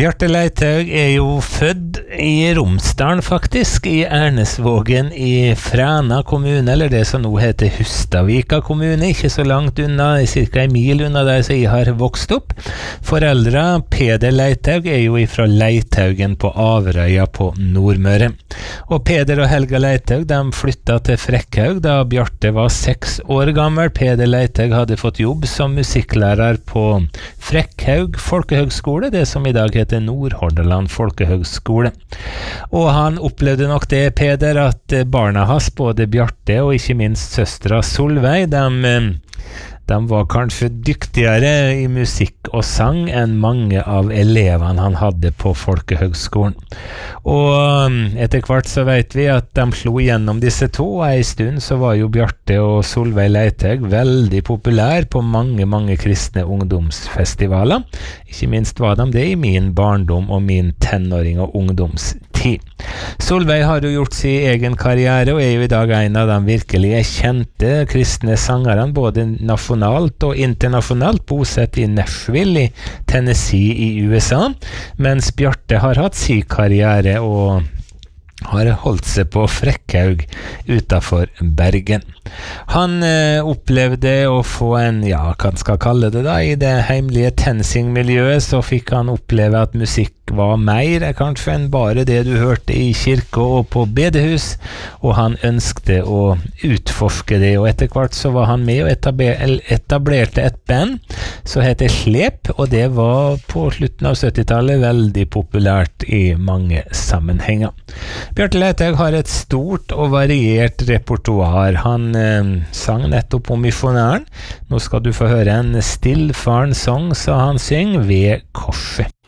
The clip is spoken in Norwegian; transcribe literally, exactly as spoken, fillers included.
Bjarte Leithaug er jo født i Romsdalen faktisk, i Ernesvågen i Fræna kommune, eller det som nå heter Hustadvika kommune, ikke så langt unna, cirka en mil unna der så jeg har vokst opp. Foreldre Peder Leithaug er jo ifra Leithaugen på Averøya på Nordmøre. Og Peder og Helga Leithaug, de flyttet til Frekkhaug da Bjarte var seks år gammel. Peder Leithaug hadde fått jobb som musikklærer på Frekkhaug Folkehøgskole, det som i dag heter Nordhordaland Folkehøgskole. Og han opplevde nok det, Peder, at barna hans, både Bjarte og ikke minst søstera Solveig, de, de var kanskje dyktigere i musikk og sang enn mange av elevene han hadde på Folkehøgskolen. Og etter hvert så vet vi at de slo gjennom disse to, og en stund så var jo Bjarte og Solveig Leithaug veldig populær på mange, mange kristne ungdomsfestivaler. Ikke minst var de det i min barndom og min tenåring- og ungdomstid. Solveig har jo gjort sin egen karriere og er jo i dag en av de virkelig kjente kristne sangerne, både nasjonalt og internasjonalt, bosatt i Nashville i Tennessee i U S A, mens Bjarte har hatt sin karriere og har holdt seg på Frekkhaug utenfor Bergen. Han eh, opplevde å få en, ja, hva skal kalle det da, i det heimlige TenSing-miljøet, så fikk han oppleve at musikk var mer kanskje enn bare det du hørte i kirke og på bedehus, og han ønskte å utforske det, og etter hvert så var han med og etabler, etablerte et band som heter Slep, og det var på slutten av syttitallet veldig populært i mange sammenhenger. Bjarte Leithaug har et stort og variert repertoar. Han eh, sang nettopp om misjonæren. Nå skal du få høre en stillfaren sang, så han synger ved korset.